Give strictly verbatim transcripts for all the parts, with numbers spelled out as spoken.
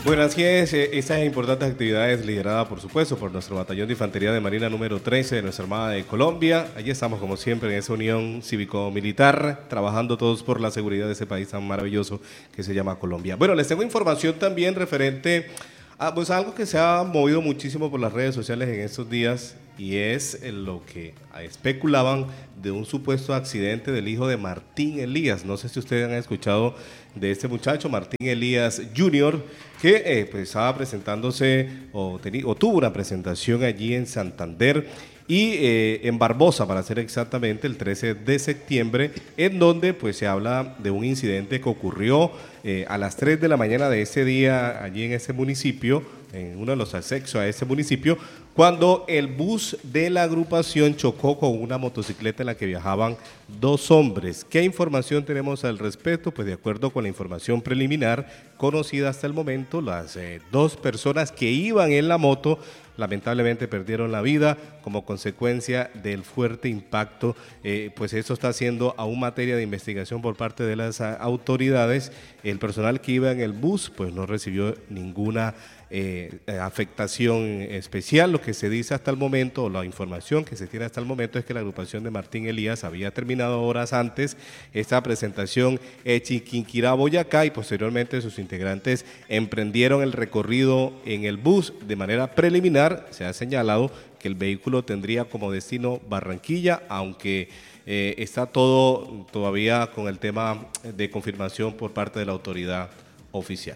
Bueno, así es, eh, estas importantes actividades lideradas, por supuesto, por nuestro batallón de infantería de Marina número trece de nuestra Armada de Colombia. Allí estamos, como siempre, en esa unión cívico-militar, trabajando todos por la seguridad de ese país tan maravilloso que se llama Colombia. Bueno, les tengo información también referente a pues, algo que se ha movido muchísimo por las redes sociales en estos días, y es lo que especulaban de un supuesto accidente del hijo de Martín Elías. No sé si ustedes han escuchado de este muchacho, Martín Elías junior, que eh, pues estaba presentándose o, teni- o tuvo una presentación allí en Santander y eh, en Barbosa, para ser exactamente, el trece de septiembre, en donde pues se habla de un incidente que ocurrió eh, a las tres de la mañana de ese día allí en ese municipio, en uno de los accesos a ese municipio, cuando el bus de la agrupación chocó con una motocicleta en la que viajaban dos hombres. ¿Qué información tenemos al respecto? Pues de acuerdo con la información preliminar conocida hasta el momento, las eh, dos personas que iban en la moto lamentablemente perdieron la vida como consecuencia del fuerte impacto. Eh, pues eso está siendo aún materia de investigación por parte de las a, autoridades. El personal que iba en el bus pues no recibió ninguna Eh, afectación especial. Lo que se dice hasta el momento, o la información que se tiene hasta el momento, es que la agrupación de Martín Elías había terminado horas antes esta presentación en Chiquinquirá, Boyacá, y posteriormente sus integrantes emprendieron el recorrido en el bus. De manera preliminar se ha señalado que el vehículo tendría como destino Barranquilla, aunque eh, está todo todavía con el tema de confirmación por parte de la autoridad oficial.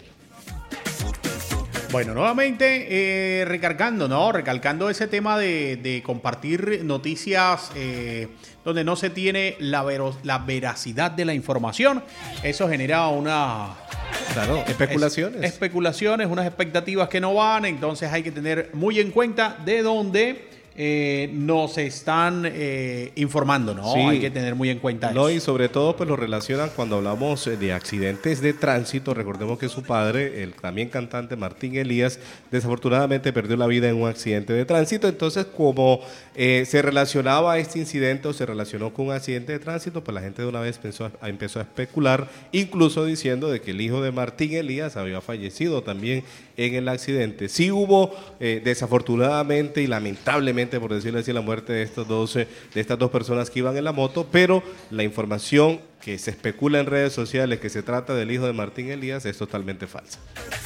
Bueno, nuevamente eh, recargando, ¿no? Recalcando ese tema de, de compartir noticias eh, donde no se tiene la, vero, la veracidad de la información. Eso genera una... Claro, especulaciones. Es, especulaciones, unas expectativas que no van. Entonces hay que tener muy en cuenta de dónde eh, nos están eh, informando, ¿no? Sí. Hay que tener muy en cuenta No, eso. y sobre todo pues lo relacionan cuando hablamos de accidentes de tránsito. Recordemos que su padre, el también cantante Martín Elías, desafortunadamente perdió la vida en un accidente de tránsito. Entonces, como eh, se relacionaba este incidente o se relacionó con un accidente de tránsito, pues la gente de una vez pensó, a, empezó a especular, incluso diciendo de que el hijo de Martín Elías había fallecido también en el accidente. Sí hubo eh, desafortunadamente y lamentablemente, por decirlo así, la muerte de estos dos, de estas dos personas que iban en la moto, pero la información que se especula en redes sociales que se trata del hijo de Martín Elías es totalmente falsa.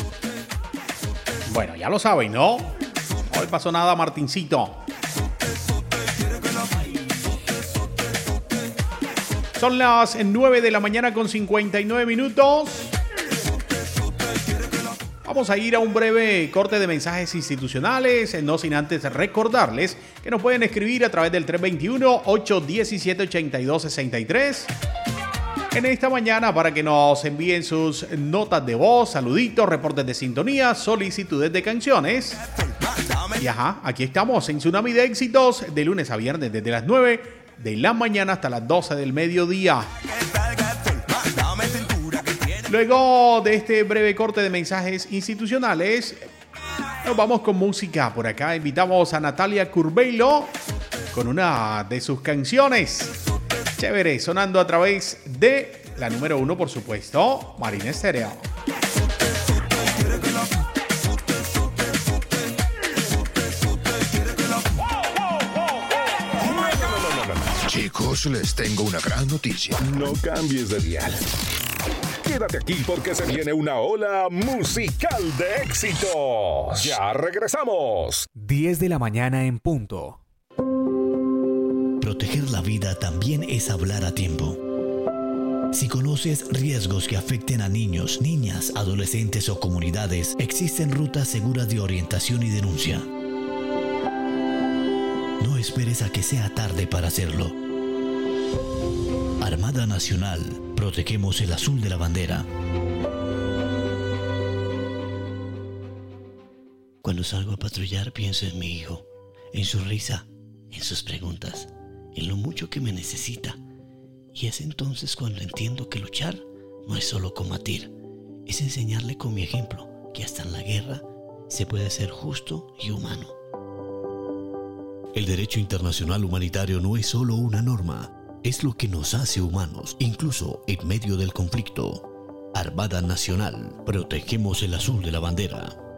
Bueno, ya lo saben, ¿no? No le pasó nada a Martincito. Son las nueve de la mañana con cincuenta y nueve minutos. Vamos a ir a un breve corte de mensajes institucionales, no sin antes recordarles que nos pueden escribir a través del tres dos uno, ocho uno siete, ocho dos seis tres. En esta mañana para que nos envíen sus notas de voz, saluditos, reportes de sintonía, solicitudes de canciones. Y ajá, aquí estamos en Tsunami de Éxitos de lunes a viernes desde las nueve de la mañana hasta las doce del mediodía. Luego de este breve corte de mensajes institucionales, nos vamos con música. Por acá invitamos a Natalia Curbeilo con una de sus canciones. Chévere, sonando a través de la número uno, por supuesto, Marina Estéreo. Chicos, les tengo una gran noticia. No cambies de dial. Quédate aquí porque se viene una ola musical de éxitos. Ya regresamos. diez de la mañana en punto. Proteger la vida también es hablar a tiempo. Si conoces riesgos que afecten a niños, niñas, adolescentes o comunidades, existen rutas seguras de orientación y denuncia. No esperes a que sea tarde para hacerlo. Armada Nacional, protegemos el azul de la bandera. Cuando salgo a patrullar pienso en mi hijo, en su risa, en sus preguntas, en lo mucho que me necesita. Y es entonces cuando entiendo que luchar no es solo combatir, es enseñarle con mi ejemplo que hasta en la guerra se puede ser justo y humano. El derecho internacional humanitario no es solo una norma, es lo que nos hace humanos, incluso en medio del conflicto. Armada Nacional. Protegemos el azul de la bandera.